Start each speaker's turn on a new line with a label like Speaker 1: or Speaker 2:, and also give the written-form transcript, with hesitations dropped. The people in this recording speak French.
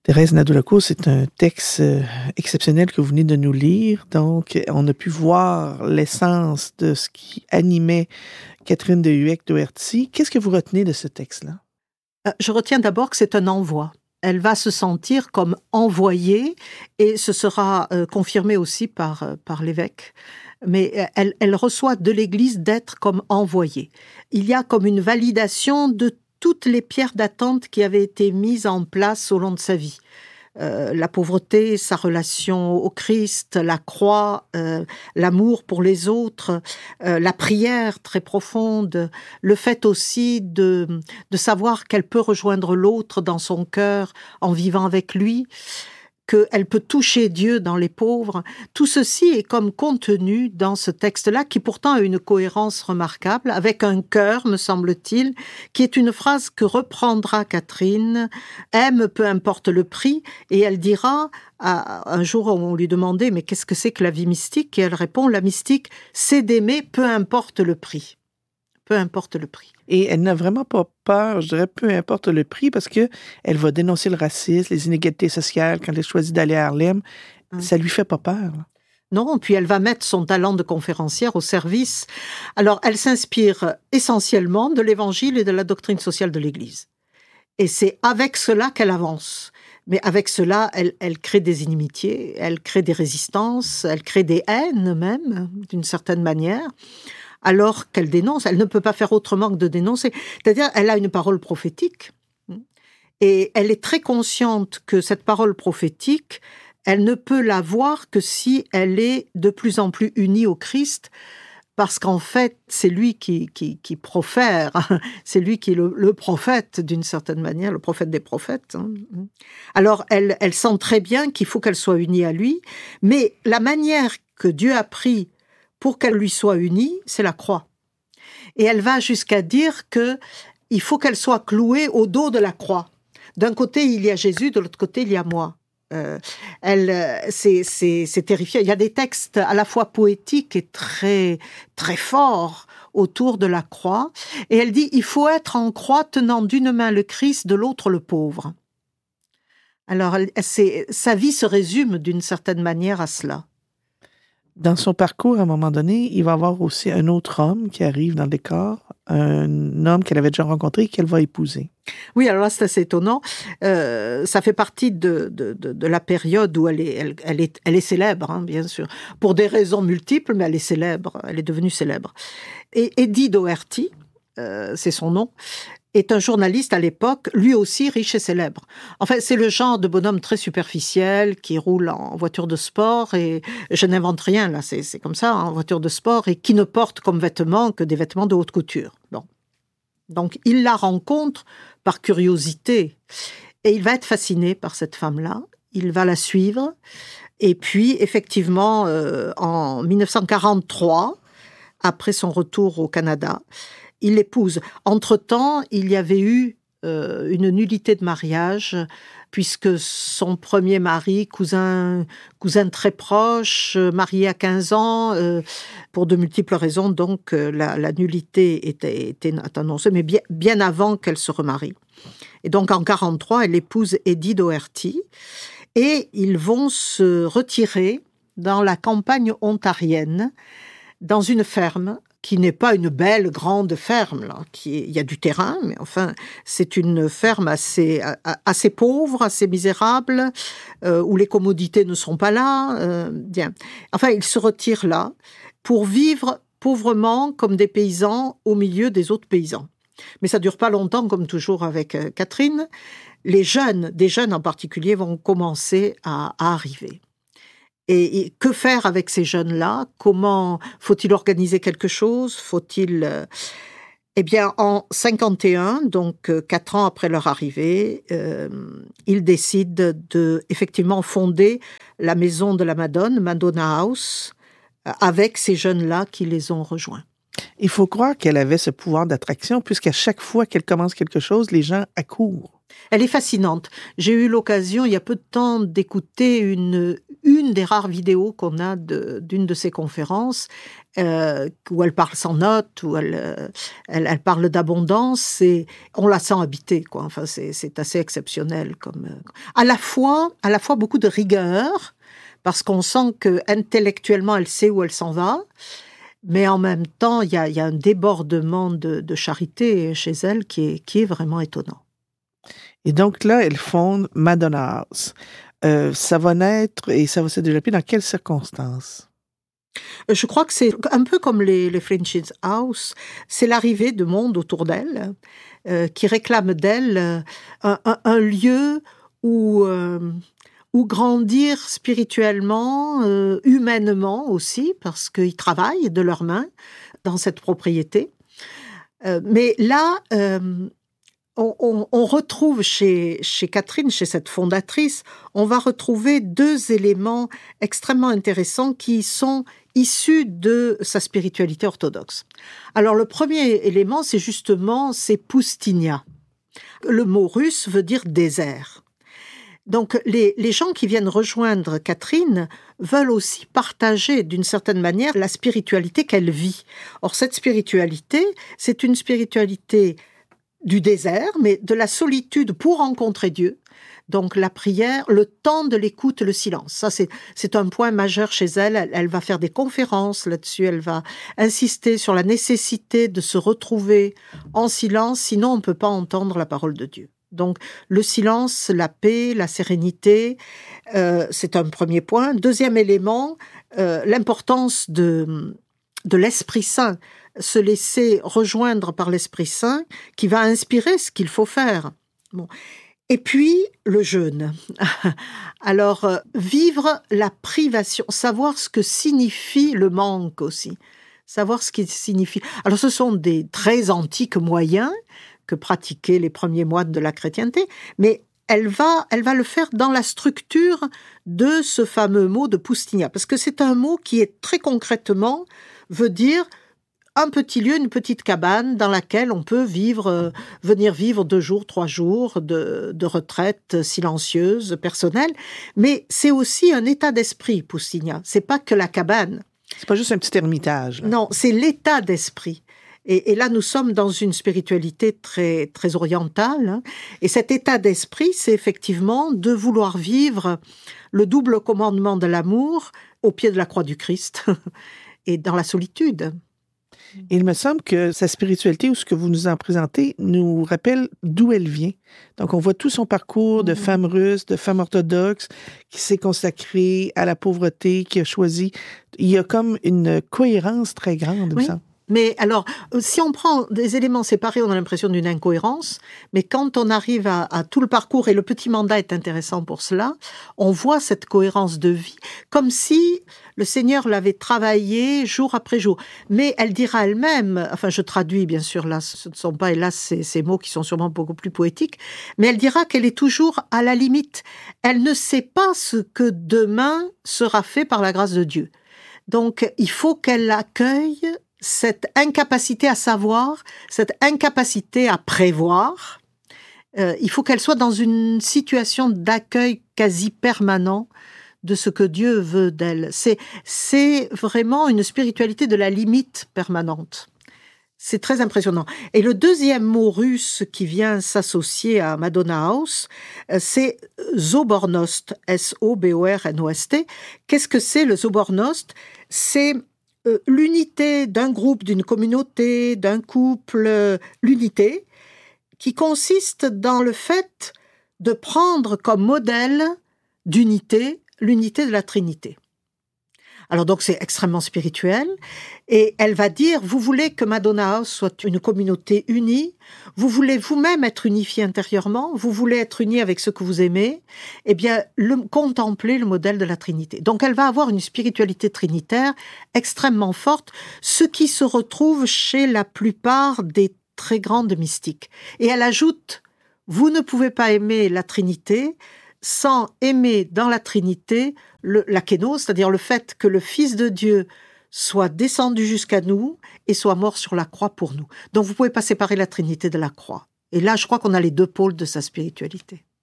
Speaker 1: Thérèse Nadeau-Lecourt, c'est un texte exceptionnel que vous venez de nous lire. Donc, on a pu voir l'essence de ce qui animait Catherine de Hueck-Doherty. Qu'est-ce que vous retenez de ce texte-là?
Speaker 2: Je retiens d'abord que c'est un envoi. Elle va se sentir comme envoyée et ce sera confirmé aussi par l'évêque. Mais elle reçoit de l'Église d'être comme envoyée. Il y a comme une validation de toutes les pierres d'attente qui avaient été mises en place au long de sa vie. La pauvreté, sa relation au Christ, la croix, l'amour pour les autres, la prière très profonde, le fait aussi de savoir qu'elle peut rejoindre l'autre dans son cœur en vivant avec lui, qu'elle peut toucher Dieu dans les pauvres. Tout ceci est comme contenu dans ce texte-là, qui pourtant a une cohérence remarquable, avec un cœur, me semble-t-il, qui est une phrase que reprendra Catherine, « Aime, peu importe le prix », et elle dira, un jour on lui demandait « Mais qu'est-ce que c'est que la vie mystique ?» Et elle répond « La mystique, c'est d'aimer, peu importe le prix. » Peu importe le prix.
Speaker 1: Et elle n'a vraiment pas peur, je dirais, peu importe le prix, parce que elle va dénoncer le racisme, les inégalités sociales, quand elle choisit d'aller à Harlem. Ça lui fait pas peur.
Speaker 2: Non, puis elle va mettre son talent de conférencière au service. Alors, elle s'inspire essentiellement de l'Évangile et de la doctrine sociale de l'Église. Et c'est avec cela qu'elle avance. Mais avec cela, elle crée des inimitiés, elle crée des résistances, elle crée des haines même, d'une certaine manière. Alors qu'elle dénonce, elle ne peut pas faire autrement que de dénoncer. C'est-à-dire, elle a une parole prophétique, et elle est très consciente que cette parole prophétique, elle ne peut l'avoir que si elle est de plus en plus unie au Christ, parce qu'en fait, c'est lui qui profère, c'est lui qui est le prophète, d'une certaine manière, le prophète des prophètes. Alors, elle sent très bien qu'il faut qu'elle soit unie à lui, mais la manière que Dieu a pris pour qu'elle lui soit unie, c'est la croix. Et elle va jusqu'à dire qu'il faut qu'elle soit clouée au dos de la croix. D'un côté, il y a Jésus, de l'autre côté, il y a moi. C'est terrifiant. Il y a des textes à la fois poétiques et très, très forts autour de la croix. Et elle dit, il faut être en croix tenant d'une main le Christ, de l'autre le pauvre. Alors, sa vie se résume d'une certaine manière à cela.
Speaker 1: Dans son parcours, à un moment donné, il va y avoir aussi un autre homme qui arrive dans le décor, un homme qu'elle avait déjà rencontré et qu'elle va épouser.
Speaker 2: Oui, alors là, c'est assez étonnant. Ça fait partie de la période où elle est célèbre, hein, bien sûr, pour des raisons multiples, mais elle est célèbre, elle est devenue célèbre. Et Eddie Doherty, c'est son nom, est un journaliste à l'époque, lui aussi riche et célèbre. En fait, c'est le genre de bonhomme très superficiel qui roule en voiture de sport, et je n'invente rien, là, c'est comme ça, en voiture de sport, et qui ne porte comme vêtements que des vêtements de haute couture. Bon. Donc, il la rencontre par curiosité, et il va être fasciné par cette femme-là, il va la suivre, et puis, effectivement, en 1943, après son retour au Canada, il l'épouse. Entre-temps, il y avait eu une nullité de mariage, puisque son premier mari, cousin très proche, marié à 15 ans, pour de multiples raisons, donc la nullité était annoncée, mais bien avant qu'elle se remarie. Et donc en 1943, elle épouse Eddie Doherty, et ils vont se retirer dans la campagne ontarienne, dans une ferme, qui n'est pas une belle grande ferme, là, il y a du terrain, mais enfin, c'est une ferme assez pauvre, assez misérable, où les commodités ne sont pas là. Bien. Enfin, ils se retirent là pour vivre pauvrement comme des paysans au milieu des autres paysans. Mais ça dure pas longtemps, comme toujours avec Catherine. Des jeunes en particulier, vont commencer à arriver. Et que faire avec ces jeunes-là? Comment faut-il organiser quelque chose? Faut-il... Eh bien, en 51, donc 4 ans après leur arrivée, ils décident de effectivement fonder la maison de la Madone, Madonna House, avec ces jeunes-là qui les ont rejoints.
Speaker 1: Il faut croire qu'elle avait ce pouvoir d'attraction, puisqu'à chaque fois qu'elle commence quelque chose, les gens accourent.
Speaker 2: Elle est fascinante. J'ai eu l'occasion, il y a peu de temps, d'écouter une une des rares vidéos qu'on a d'une de ses conférences, où elle parle sans notes, où elle parle d'abondance, et on la sent habitée, quoi. Enfin, c'est assez exceptionnel. À la fois beaucoup de rigueur, parce qu'on sent qu'intellectuellement, elle sait où elle s'en va, mais en même temps, il y a un débordement de charité chez elle qui est vraiment étonnant.
Speaker 1: Et donc là, elle fonde Madonna House. Ça va naître et ça va se développer dans quelles circonstances?
Speaker 2: Je crois que c'est un peu comme les French's House, c'est l'arrivée de monde autour d'elle, qui réclame d'elle un lieu où grandir spirituellement, humainement aussi, parce qu'ils travaillent de leurs mains dans cette propriété. Mais là, on retrouve chez Catherine, chez cette fondatrice, on va retrouver deux éléments extrêmement intéressants qui sont issus de sa spiritualité orthodoxe. Alors le premier élément, c'est Poustinia. Le mot russe veut dire désert. Donc les gens qui viennent rejoindre Catherine veulent aussi partager d'une certaine manière la spiritualité qu'elle vit. Or cette spiritualité, c'est une spiritualité du désert, mais de la solitude pour rencontrer Dieu. Donc la prière, le temps de l'écoute, le silence. Ça, c'est un point majeur chez elle. Elle va faire des conférences là-dessus. Elle va insister sur la nécessité de se retrouver en silence, sinon on ne peut pas entendre la parole de Dieu. Donc le silence, la paix, la sérénité, c'est un premier point. Deuxième élément, l'importance de l'Esprit Saint, se laisser rejoindre par l'Esprit Saint qui va inspirer ce qu'il faut faire. Bon. Et puis, le jeûne. Alors, vivre la privation, savoir ce que signifie le manque aussi, savoir ce qu'il signifie. Alors, ce sont des très antiques moyens que pratiquaient les premiers moines de la chrétienté, mais elle va le faire dans la structure de ce fameux mot de Poustinia, parce que c'est un mot qui est très concrètement, veut dire un petit lieu, une petite cabane dans laquelle on peut venir vivre 2 jours, 3 jours de retraite silencieuse, personnelle. Mais c'est aussi un état d'esprit, Poustinia. C'est pas que la cabane.
Speaker 1: C'est pas juste un petit ermitage. Là.
Speaker 2: Non, c'est l'état d'esprit. Et là, nous sommes dans une spiritualité très, très orientale. Hein. Et cet état d'esprit, c'est effectivement de vouloir vivre le double commandement de l'amour au pied de la croix du Christ et dans la solitude.
Speaker 1: Il me semble que sa spiritualité, ou ce que vous nous en présentez, nous rappelle d'où elle vient. Donc, on voit tout son parcours de femme russe, de femme orthodoxe, qui s'est consacrée à la pauvreté, qui a choisi... Il y a comme une cohérence très grande, il me semble.
Speaker 2: Mais alors, si on prend des éléments séparés, on a l'impression d'une incohérence, mais quand on arrive à tout le parcours, et le petit mandat est intéressant pour cela, on voit cette cohérence de vie, comme si le Seigneur l'avait travaillé jour après jour. Mais elle dira elle-même, enfin je traduis bien sûr, là ce ne sont pas hélas ces mots qui sont sûrement beaucoup plus poétiques, mais elle dira qu'elle est toujours à la limite. Elle ne sait pas ce que demain sera fait par la grâce de Dieu. Donc il faut qu'elle accueille cette incapacité à savoir, cette incapacité à prévoir. Il faut qu'elle soit dans une situation d'accueil quasi permanent de ce que Dieu veut d'elle. C'est vraiment une spiritualité de la limite permanente. C'est très impressionnant. Et le deuxième mot russe qui vient s'associer à Madonna House, c'est Sobornost, S-O-B-O-R-N-O-S-T. Qu'est-ce que c'est le Sobornost ? C'est l'unité d'un groupe, d'une communauté, d'un couple, l'unité, qui consiste dans le fait de prendre comme modèle d'unité l'unité de la Trinité. Alors donc c'est extrêmement spirituel, et elle va dire, vous voulez que Madonna House soit une communauté unie, vous voulez vous-même être unifié intérieurement, vous voulez être uni avec ce que vous aimez, eh bien contemplez le modèle de la Trinité. Donc elle va avoir une spiritualité trinitaire extrêmement forte, ce qui se retrouve chez la plupart des très grandes mystiques. Et elle ajoute, vous ne pouvez pas aimer la Trinité sans aimer dans la Trinité la kénos, c'est-à-dire le fait que le Fils de Dieu soit descendu jusqu'à nous et soit mort sur la croix pour nous. Donc vous ne pouvez pas séparer la Trinité de la croix. Et là, je crois qu'on a les 2 pôles de sa spiritualité.